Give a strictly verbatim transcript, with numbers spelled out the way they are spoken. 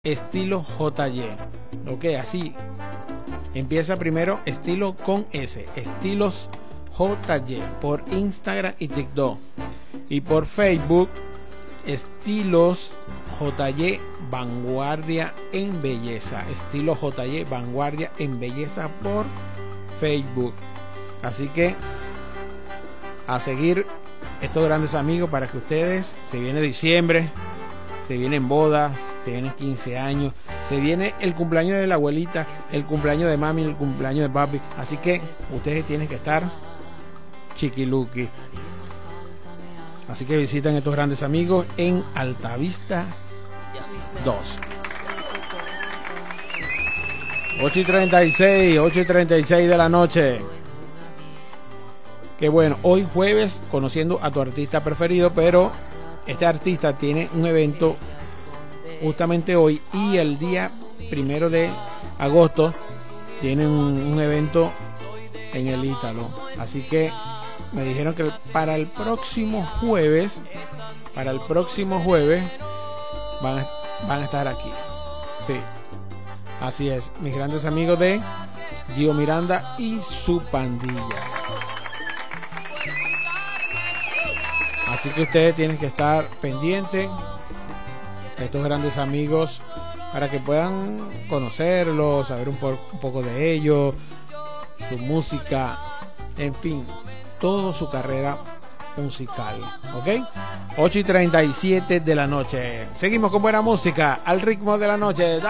estilo J Y. Ok, así empieza primero estilo con S, estilos J Y por Instagram y TikTok, y por Facebook estilos J Y Vanguardia en Belleza, estilo J Y Vanguardia en Belleza por Facebook. Así que a seguir estos grandes amigos para que ustedes, se viene diciembre, se vienen bodas, se vienen quince años, se viene el cumpleaños de la abuelita, el cumpleaños de mami, el cumpleaños de papi. Así que ustedes tienen que estar chiquiluki. Así que visiten estos grandes amigos en Altavista dos. ocho y treinta y seis, ocho y treinta y seis de la noche. Que bueno, hoy jueves, conociendo a tu artista preferido, pero este artista tiene un evento justamente hoy, y el día primero de agosto tienen un, un evento en el Ítalo. Así que me dijeron que para el próximo jueves, para el próximo jueves van a, van a estar aquí. Sí, así es, mis grandes amigos de Gio Miranda y su pandilla. Así que ustedes tienen que estar pendientes de estos grandes amigos para que puedan conocerlos, saber un, po un poco de ellos, su música, en fin, toda su carrera musical. ¿Ok? ocho y treinta y siete de la noche. Seguimos con buena música al ritmo de la noche.